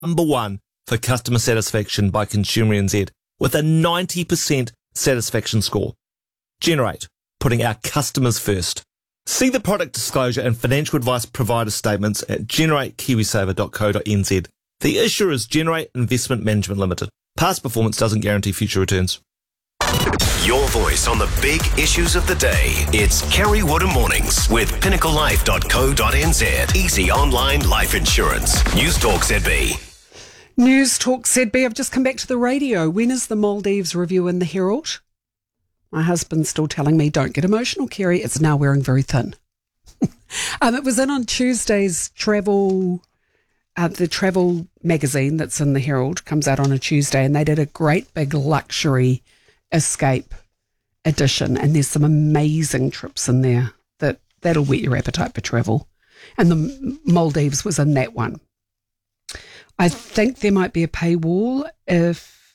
number one for customer satisfaction by Consumer NZ with a 90% satisfaction score. Generate, putting our customers first. See the product disclosure and financial advice provider statements at generatekiwisaver.co.nz. The issuer is Generate Investment Management Limited. Past performance doesn't guarantee future returns. Your voice on the big issues of the day. It's Kerry Wood Mornings with pinnaclelife.co.nz. Easy online life insurance. News Talk ZB. News Talk ZB. I've just come back to the radio. When is the Maldives review in the Herald? My husband's still telling me, don't get emotional, Kerry. It's now wearing very thin. It was in on Tuesday's travel, the travel magazine that's in the Herald, comes out on a Tuesday, and they did a great big luxury escape edition, and there's some amazing trips in there that'll whet your appetite for travel. And the Maldives was in that one. I think there might be a paywall if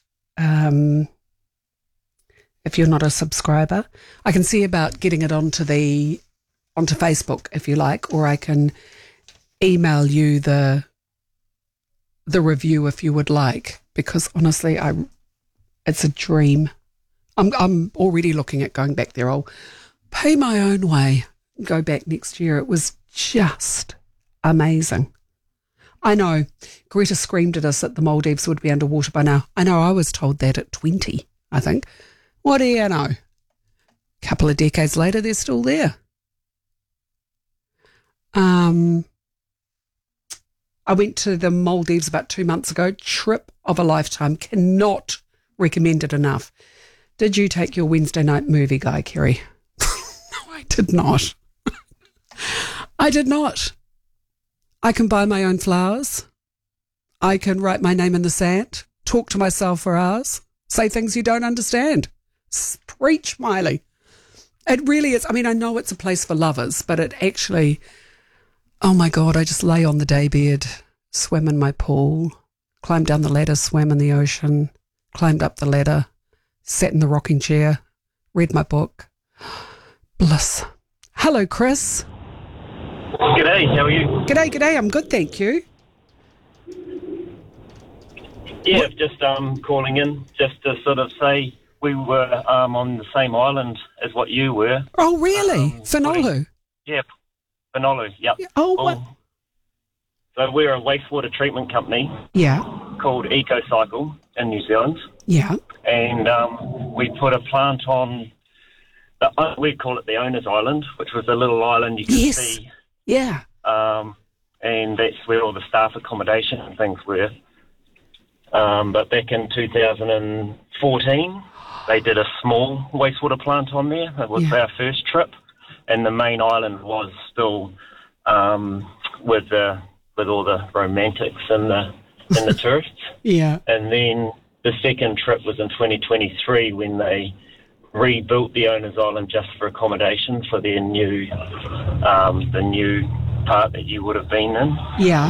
you're not a subscriber. I can see about getting it onto Facebook if you like, or I can email you the review if you would like, because honestly, it's a dream. I'm already looking at going back there. I'll pay my own way, go back next year. It was just amazing. I know Greta screamed at us that the Maldives would be underwater by now. I know, I was told that at 20, I think. What do you know? A couple of decades later, they're still there. I went to the Maldives about 2 months ago. Trip of a lifetime. Cannot recommend it enough. Did you take your Wednesday night movie guy, Kerry? No, I did not. I did not. I can buy my own flowers. I can write my name in the sand, talk to myself for hours, say things you don't understand. Preach, Miley. It really is. I mean, I know it's a place for lovers, but it actually, oh my God, I just lay on the daybed, swam in my pool, climbed down the ladder, swam in the ocean, climbed up the ladder, sat in the rocking chair, read my book. Bliss. Hello, Chris. G'day, how are you? G'day, I'm good, thank you. Yeah, just calling in just to sort of say we were on the same island as what you were. Oh, really? Whanolu? Yeah, Whanolu, yep. Oh, what? So we're a wastewater treatment company. Yeah. Called EcoCycle in New Zealand. Yeah. And we put a plant on, we call it the Owner's Island, which was a little island you can see. Yeah. And that's where all the staff accommodation and things were. But back in 2014, they did a small wastewater plant on there. It was our first trip, and the main island was still with all the romantics and the tourists. Yeah. And then the second trip was in 2023 when they rebuilt the Owner's Island just for accommodation for their new, the new part that you would have been in. Yeah.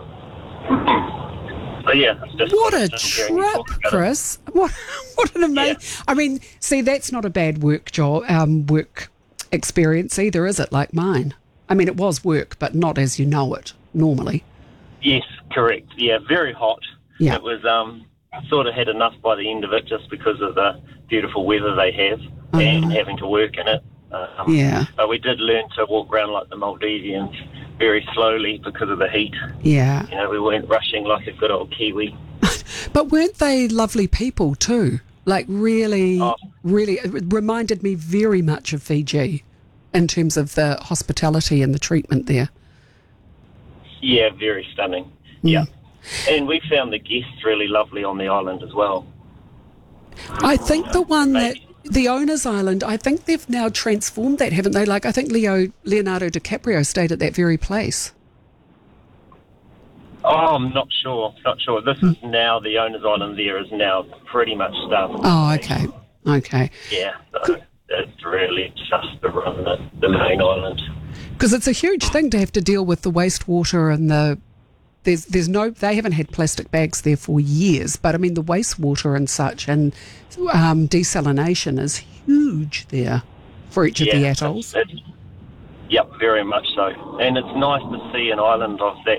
So yeah, what a trip, Chris! What an amazing! Yeah. I mean, see, that's not a bad work experience either, is it? Like mine. I mean, it was work, but not as you know it normally. Yes, correct. Yeah, very hot. Yeah. It was sort of had enough by the end of it just because of the beautiful weather they have and having to work in it. But we did learn to walk around like the Maldivians very slowly because of the heat. Yeah. You know, we weren't rushing like a good old Kiwi. But weren't they lovely people too? Like really, it reminded me very much of Fiji in terms of the hospitality and the treatment there. Yeah, very stunning. Yeah. And we found the guests really lovely on the island as well. I think the Owner's Island, I think they've now transformed that, haven't they? Like, I think Leonardo DiCaprio stayed at that very place. Oh, I'm not sure. This is now, the Owner's Island there is now pretty much staffed. Oh, okay. Yeah, so it's really just to run the main island. Because it's a huge thing to have to deal with the wastewater and they haven't had plastic bags there for years, but I mean the wastewater and such and desalination is huge there for each of the atolls. Yep, very much so. And it's nice to see an island of that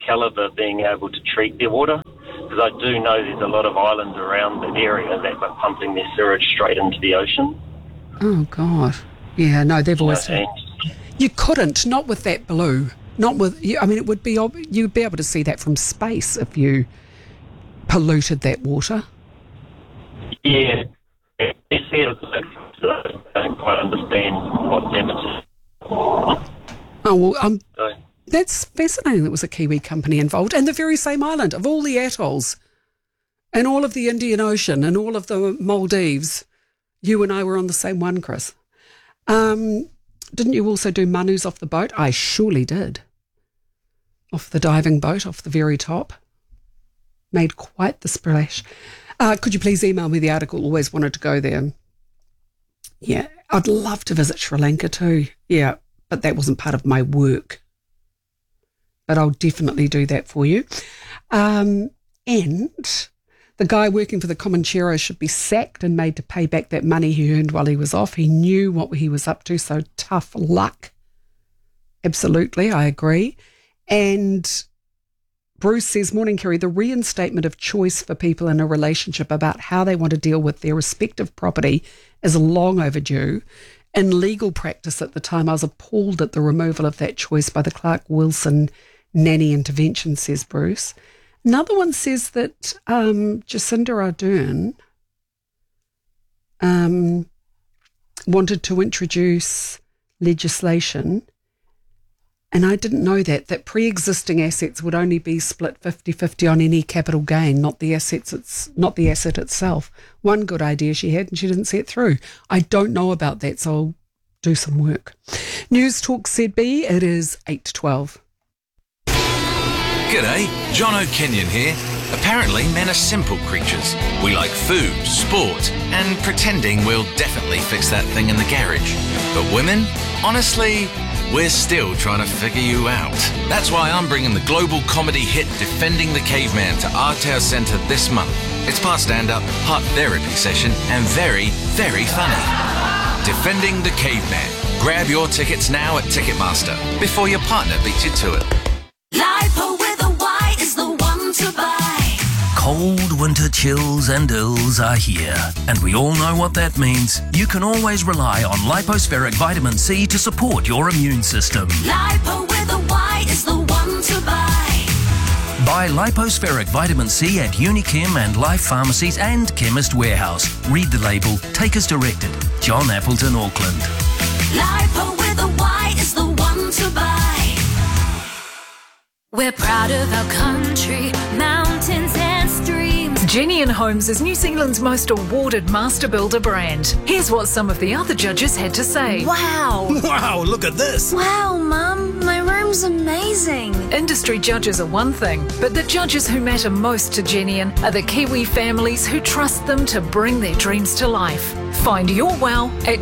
calibre being able to treat their water, because I do know there's a lot of islands around the area that are pumping their sewage straight into the ocean. Oh, God. Yeah, no, they've always... And You couldn't, not with that blue. Not with... I mean, it would be... You'd be able to see that from space if you polluted that water. yeah, it's there. I don't quite understand what damage. Oh, well, So, that's fascinating. There was a Kiwi company involved, and the very same island of all the atolls and all of the Indian Ocean and all of the Maldives. You and I were on the same one, Chris. Didn't you also do manus off the boat? I surely did. Off the diving boat, off the very top. Made quite the splash. Could you please email me the article? Always wanted to go there. Yeah, I'd love to visit Sri Lanka too. Yeah, but that wasn't part of my work. But I'll definitely do that for you. And the guy working for the Comanchero should be sacked and made to pay back that money he earned while he was off. He knew what he was up to, so tough luck. Absolutely, I agree. And Bruce says, morning, Kerry, the reinstatement of choice for people in a relationship about how they want to deal with their respective property is long overdue. In legal practice at the time, I was appalled at the removal of that choice by the Clark Wilson nanny intervention, says Bruce. Another one says that Jacinda Ardern wanted to introduce legislation, and I didn't know that pre-existing assets would only be split 50-50 on any capital gain, not the asset itself. One good idea she had, and she didn't see it through. I don't know about that, so I'll do some work. News Talk ZB, it is 8:12. G'day, John O'Kenyon here. Apparently men are simple creatures. We like food, sport, and pretending we'll definitely fix that thing in the garage. But women, honestly, we're still trying to figure you out. That's why I'm bringing the global comedy hit Defending the Caveman to Aotearoa Centre this month. It's part stand-up, part therapy session, and very, very funny. Defending the Caveman. Grab your tickets now at Ticketmaster before your partner beats you to it. Lipo with a Y is the one to buy. Cold winter chills and ills are here, and we all know what that means. You can always rely on Lipospheric Vitamin C to support your immune system. Lipo with a Y is the one to buy. Buy Lipospheric Vitamin C at Unichem and Life Pharmacies and Chemist Warehouse. Read the label. Take as directed. John Appleton, Auckland. Lipo with a Y is the one to buy. We're proud of our country, mountains and streams. Jenny & Homes is New Zealand's most awarded master builder brand. Here's what some of the other judges had to say. Wow. Wow, look at this. Wow, Mum, my room's amazing. Industry judges are one thing, but the judges who matter most to Jenny are the Kiwi families who trust them to bring their dreams to life. Find your wow at